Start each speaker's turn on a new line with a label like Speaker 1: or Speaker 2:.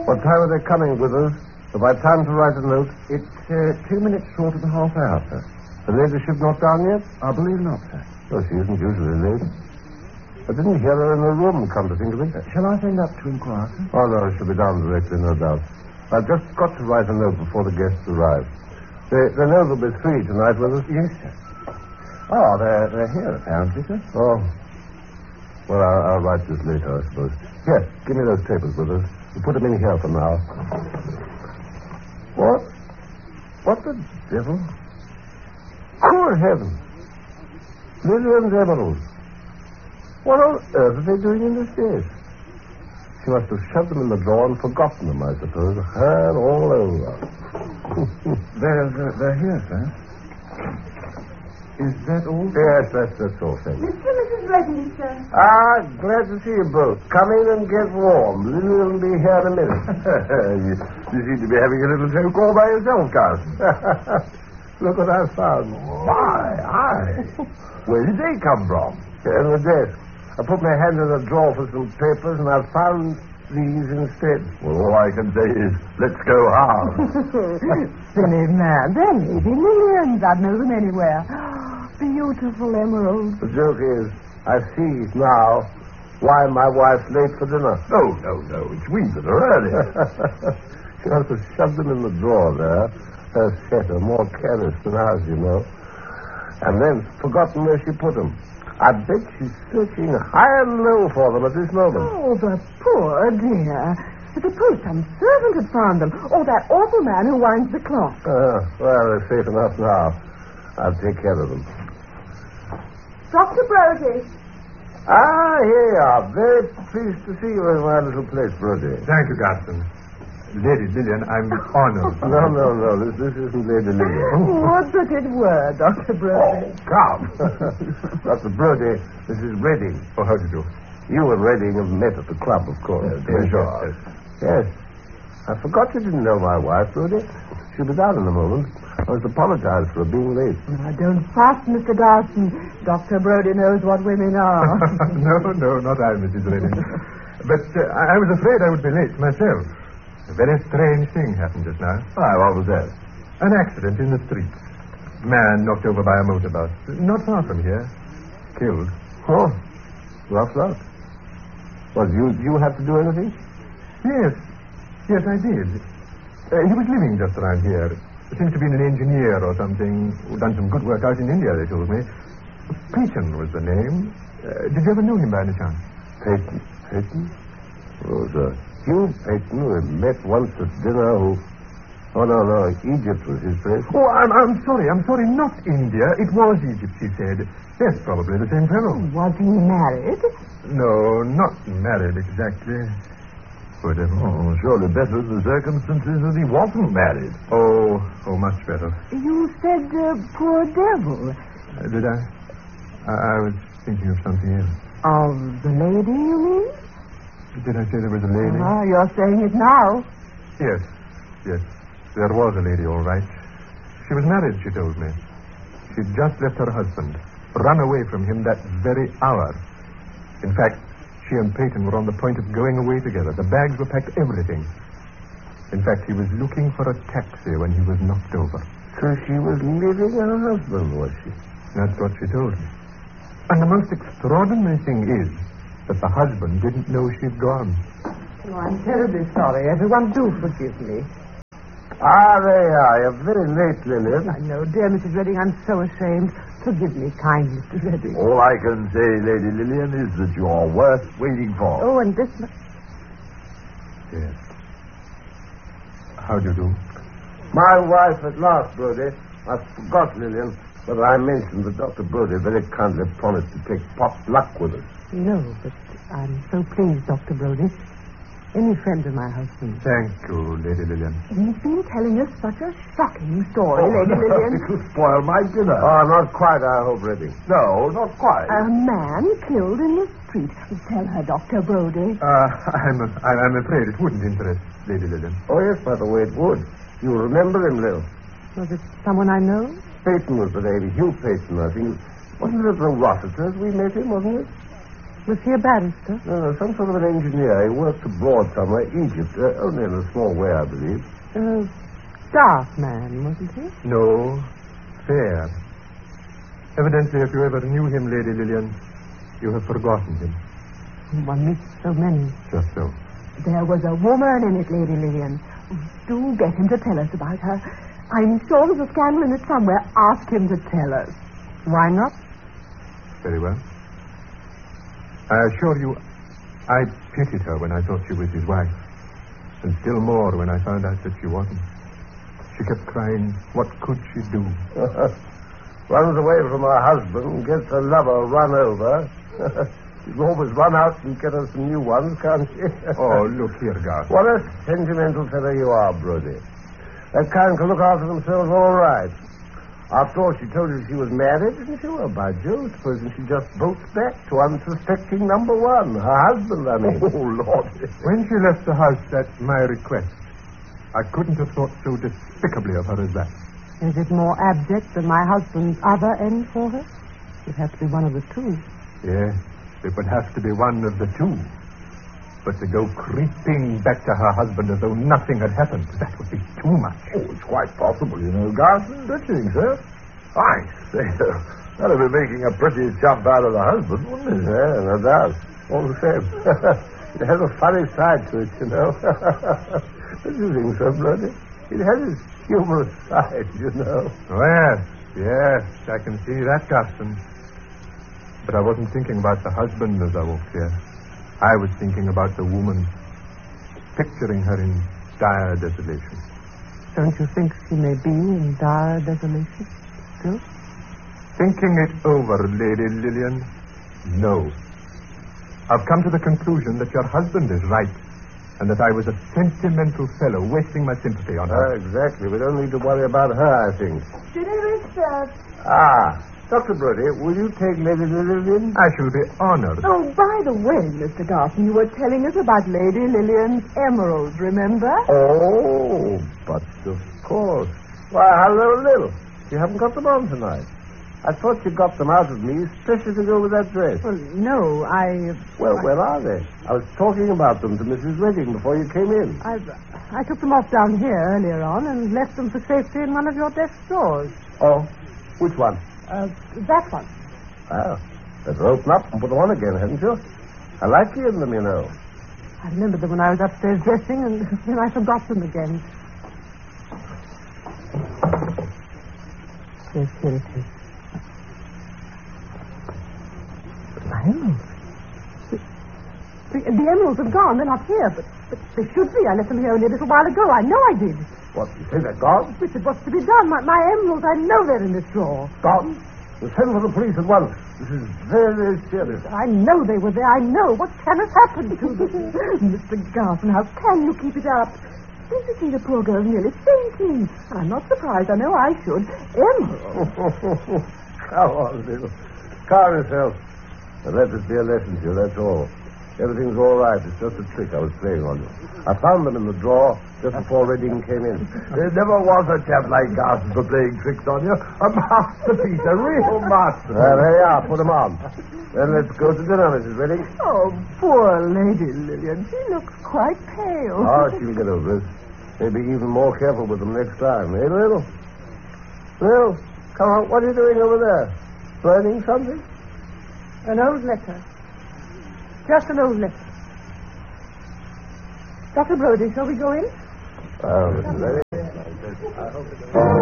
Speaker 1: What time are they coming with us? Have I time to write a note?
Speaker 2: It's 2 minutes short of the half hour, sir.
Speaker 1: The ladyship not down yet?
Speaker 2: I believe not, sir.
Speaker 1: Oh, she isn't usually late. I didn't hear her in the room, come to think of it.
Speaker 2: Shall I send up to inquire, sir?
Speaker 1: Oh, no, she'll be down directly, no doubt. I've just got to write a note before the guests arrive. They know there'll be 3 tonight with us?
Speaker 2: Yes, sir. Oh, they're here, apparently, sir.
Speaker 1: Oh. Well, I'll write this later, I suppose. Here, give me those papers with us. We'll put them in here for now. What the devil? Good heavens. Lillian's emeralds. What on earth are they doing in this case? She must have shoved them in the drawer and forgotten them, I suppose. Her all over.
Speaker 2: They're here, sir. Is that all?
Speaker 1: Yes, that's all, thank you.
Speaker 3: Mr. and Mrs. Redding, sir.
Speaker 1: Glad to see you both. Come in and get warm. Lily will be here in a minute. you seem to be having a little phone call by yourself, cousin. Look what I found.
Speaker 4: Where did they come from?
Speaker 1: In the desk. I put my hand in the drawer for some papers, and I found these instead.
Speaker 4: Well, all I can say is, let's go hard.
Speaker 5: Silly man. They're Lady Lillian's. I'd know them anywhere. Beautiful emeralds.
Speaker 1: The joke is, I see now why my wife's late for dinner.
Speaker 4: No. It's we that are early.
Speaker 1: She must have shoved them in the drawer there. Her setter, more careless than ours, you know. And then forgotten where she put them. I bet she's searching high and low for them at this moment.
Speaker 5: Oh, the poor dear. Suppose some servant had found them. Or that awful man who winds the clock.
Speaker 1: Well, they're safe enough now. I'll take care of them.
Speaker 3: Dr. Brody.
Speaker 1: Here you are. Very pleased to see you in my little place, Brody.
Speaker 4: Thank you, Gaston. Lady Lillian, I'm honored.
Speaker 1: No. This isn't Lady Lillian.
Speaker 5: What does it were, Dr. Brody?
Speaker 1: Come. Dr. Brody, this is Redding.
Speaker 4: Oh, how do you do?
Speaker 1: You and Redding have met at the club, of course.
Speaker 4: Sure.
Speaker 1: Yes. I forgot you didn't know my wife, Brody. She'll be down in a moment. I must apologize for being late.
Speaker 5: Now, don't fuss, Mr. Darcy. Dr. Brody knows what women are.
Speaker 4: No, not I, Mrs. Redding. But I was afraid I would be late myself. A very strange thing happened just now.
Speaker 1: What was that?
Speaker 4: An accident in the street. Man knocked over by a motorbus. Not far from here. Killed.
Speaker 1: Oh, rough luck. Well, you have to do anything?
Speaker 4: Yes, I did. He was living just around here. Seems to be an engineer or something who done some good work out in India, they told me. Peyton was the name. Did you ever know him by any chance?
Speaker 1: Peyton? Oh, the Hugh Peyton, who had met once at dinner, who... Oh, no, Egypt was his place.
Speaker 4: Oh, I'm sorry, not India. It was Egypt, he said. Yes, probably the same fellow.
Speaker 5: Was he married?
Speaker 4: No, not married exactly. Poor devil.
Speaker 1: Oh, surely better the circumstances that he wasn't married.
Speaker 4: Oh, much better.
Speaker 5: You said poor devil.
Speaker 4: Did I? I was thinking of something else.
Speaker 5: Of the lady, you mean?
Speaker 4: Did I say there was a lady?
Speaker 5: You're saying it now.
Speaker 4: Yes. There was a lady, all right. She was married, she told me. She'd just left her husband, run away from him that very hour. In fact, she and Peyton were on the point of going away together. The bags were packed, everything. In fact, he was looking for a taxi when he was knocked over.
Speaker 1: So she was leaving her husband, was she?
Speaker 4: That's what she told me. And the most extraordinary thing is that the husband didn't know she'd gone.
Speaker 5: Oh, I'm terribly sorry. Everyone, do forgive me.
Speaker 1: There you are. You're very late, Lillian.
Speaker 5: I know, dear Mrs. Redding, I'm so ashamed. Forgive me, kind Mr. Redding.
Speaker 4: All I can say, Lady Lillian, is that you're worth waiting for.
Speaker 5: Oh, and this...
Speaker 4: Yes. How do you do?
Speaker 1: My wife at last, Brody. I forgot, Lillian, but I mentioned that Dr. Brody very kindly promised to take pot luck with us.
Speaker 5: No, but I'm so pleased, Dr. Brody. Any friend of my husband's.
Speaker 4: Thank you, Lady Lillian.
Speaker 5: He's been telling us such a shocking story, Lady Lillian.
Speaker 4: It will spoil my dinner.
Speaker 1: Oh, not quite, I hope, Redding.
Speaker 4: No, not quite.
Speaker 5: A man killed in the street. Tell her, Dr. Brody.
Speaker 4: I'm afraid it wouldn't interest Lady Lillian.
Speaker 1: Oh, yes, by the way, it would. You remember him, Lil?
Speaker 5: Was it someone I know?
Speaker 1: Peyton was the name. Hugh Peyton, I think. Wasn't it at the Rossiters we met him, wasn't it?
Speaker 5: Was he a barrister?
Speaker 1: No, some sort of an engineer. He worked abroad somewhere, Egypt. Only in a small way, I believe.
Speaker 5: Dark man, wasn't he?
Speaker 4: No, fair. Evidently, if you ever knew him, Lady Lillian, you have forgotten him.
Speaker 5: One meets so many.
Speaker 4: Just so.
Speaker 5: There was a woman in it, Lady Lillian. Do get him to tell us about her. I'm sure there's a scandal in it somewhere. Ask him to tell us. Why not?
Speaker 4: Very well. I assure you, I pitied her when I thought she was his wife. And still more when I found out that she wasn't. She kept crying, what could she do?
Speaker 1: Runs away from her husband, gets her lover run over. She can always run out and get her some new ones, can't she?
Speaker 4: Oh, look here, Garth.
Speaker 1: What a sentimental fellow you are, Brody. That kind can look after themselves all right. After all, she told you she was married, didn't she? Well, by Jove, supposing she just bolts back to unsuspecting number one. Her husband, I mean. Oh, Lord.
Speaker 4: When she left the house at my request, I couldn't have thought so despicably of her as that.
Speaker 5: Is it more abject than my husband's other end for her? It has to be one of the two.
Speaker 4: Yes, it would have to be one of the two. But to go creeping back to her husband as though nothing had happened, that would be too much.
Speaker 1: Oh, it's quite possible, you know, Garth. Don't you think so? I say, that'll be making a pretty jump out of the husband, wouldn't it? Yeah, no doubt. All the same. It has a funny side to it, you know. Don't you think so, Brody? It has its humorous side, you know.
Speaker 4: Well, yes, I can see that, Gaston. But I wasn't thinking about the husband as I walked here. I was thinking about the woman, picturing her in dire desolation.
Speaker 5: Don't you think she may be in dire desolation still?
Speaker 4: Thinking it over, Lady Lillian, no. I've come to the conclusion that your husband is right, and that I was a sentimental fellow wasting my sympathy on her.
Speaker 1: Exactly. We don't need to worry about her, I think.
Speaker 3: Dinner is served.
Speaker 1: Dr. Brody, will you take Lady Lillian?
Speaker 4: I shall be honored.
Speaker 5: Oh, by the way, Mr. Garson, you were telling us about Lady Lillian's emeralds, remember?
Speaker 1: Oh, but of course. Why, hello, Lil. You haven't got them on tonight. I thought you got them out of me, especially to go with that dress.
Speaker 5: Well, no,
Speaker 1: Well, where are they? I was talking about them to Mrs. Redding before you came in.
Speaker 5: I took them off down here earlier on and left them for safety in one of your desk drawers.
Speaker 1: Oh, which one?
Speaker 5: That one.
Speaker 1: Well, better open up and put them on again, hadn't you? I like you in them, you know.
Speaker 5: I remembered them when I was upstairs dressing, and then I forgot them again. Yes, here it is. My emeralds. The emeralds have gone. They're not here, but they should be. I left them here only a little while ago. I know I did.
Speaker 1: What, you say they're gone?
Speaker 5: Richard, what's to be done? My emeralds, I know they're in this drawer.
Speaker 1: Gone? We'll send for the police at once. This is very, very serious.
Speaker 5: I know they were there. I know. What can have happened to them? Mr. Garson, how can you keep it up? Don't you see the poor girl's nearly fainting? And I'm not surprised. I know I should. Emerald.
Speaker 1: Come on, little. Calm yourself. And let this be a lesson to you, that's all. Everything's all right. It's just a trick I was playing on you. I found them in the drawer just before Redding came in. There never was a chap like Garson for playing tricks on you. A masterpiece, a real masterpiece. There you are. Put them on. Then let's go to dinner, Mrs. Redding.
Speaker 5: Oh, poor Lady Lillian. She looks quite pale.
Speaker 1: Oh, she'll get over it. Maybe even more careful with them next time, eh, Little? Well, come on. What are you doing over there? Learning something?
Speaker 5: An old letter. Just an old letter. Dr. Brody, shall we go in?
Speaker 1: Mrs. Redding.